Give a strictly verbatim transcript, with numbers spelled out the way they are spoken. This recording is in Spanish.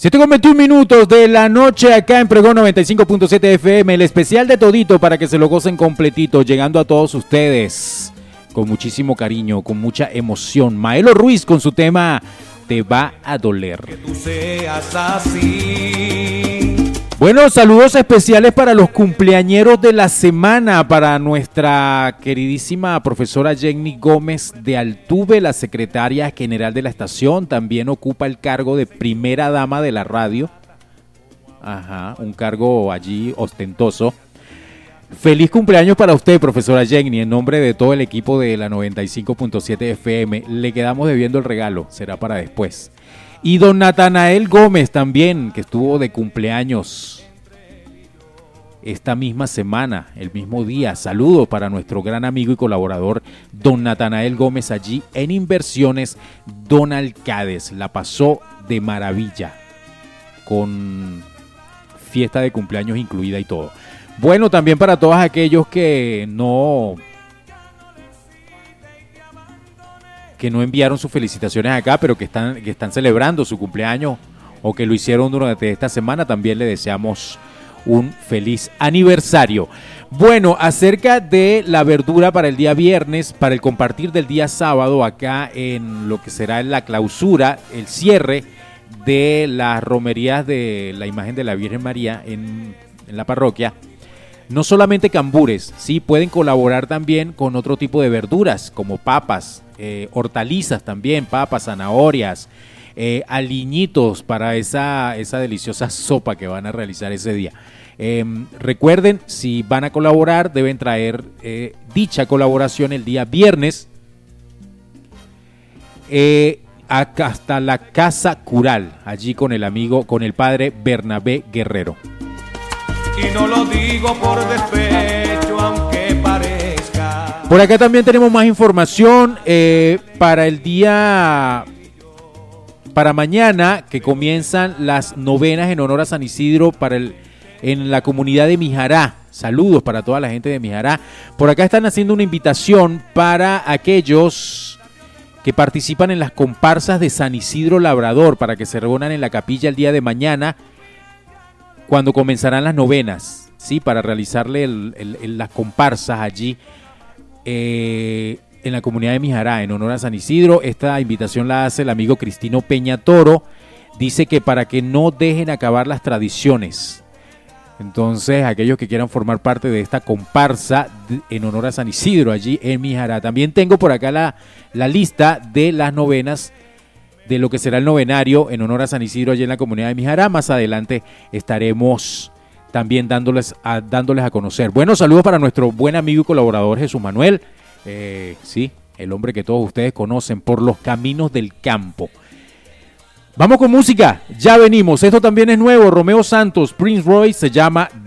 siete con veintiún minutos de la noche acá en Pregón noventa y cinco punto siete F M, el especial de todito para que se lo gocen completito, llegando a todos ustedes con muchísimo cariño, con mucha emoción. Maelo Ruiz con su tema Te va a doler. Que tú seas así. Bueno, saludos especiales para los cumpleañeros de la semana, para nuestra queridísima profesora Jenny Gómez de Altuve, la secretaria general de la estación, también ocupa el cargo de primera dama de la radio. Ajá, un cargo allí ostentoso. Feliz cumpleaños para usted, profesora Jenny, en nombre de todo el equipo de la noventa y cinco punto siete F M. Le quedamos debiendo el regalo, será para después. Y don Natanael Gómez también, que estuvo de cumpleaños esta misma semana, el mismo día. Saludos para nuestro gran amigo y colaborador, don Natanael Gómez, allí en Inversiones Don Alcades. La pasó de maravilla, con fiesta de cumpleaños incluida y todo. Bueno, también para todos aquellos que no... que no enviaron sus felicitaciones acá, pero que están, que están celebrando su cumpleaños o que lo hicieron durante esta semana, también le deseamos un feliz aniversario. Bueno, acerca de la verdura para el día viernes, para el compartir del día sábado, acá en lo que será la clausura, el cierre de las romerías de la imagen de la Virgen María en, en la parroquia. No solamente cambures, sí, pueden colaborar también con otro tipo de verduras, como papas, eh, hortalizas también, papas, zanahorias, eh, aliñitos para esa, esa deliciosa sopa que van a realizar ese día. Eh, recuerden, si van a colaborar, deben traer eh, dicha colaboración el día viernes eh, acá hasta la Casa Cural, allí con el amigo, con el padre Bernabé Guerrero. Y no lo digo por despecho, aunque parezca. Por acá también tenemos más información eh, para el día, para mañana, que comienzan las novenas en honor a San Isidro para el, en la comunidad de Mijará. Saludos para toda la gente de Mijará. Por acá están haciendo una invitación para aquellos que participan en las comparsas de San Isidro Labrador, para que se reúnan en la capilla el día de mañana, cuando comenzarán las novenas, ¿sí? Para realizarle el, el, el, las comparsas allí eh, en la comunidad de Mijará, en honor a San Isidro. Esta invitación la hace el amigo Cristino Peña Toro. Dice que para que no dejen acabar las tradiciones. Entonces, aquellos que quieran formar parte de esta comparsa de, en honor a San Isidro, allí en Mijará. También tengo por acá la, la lista de las novenas, de lo que será el novenario en honor a San Isidro allí en la comunidad de Mijará. Más adelante estaremos también dándoles a, dándoles a conocer. Bueno, saludos para nuestro buen amigo y colaborador Jesús Manuel, eh, sí, el hombre que todos ustedes conocen, por los caminos del campo. Vamos con música, ya venimos. Esto también es nuevo, Romeo Santos, Prince Royce, se llama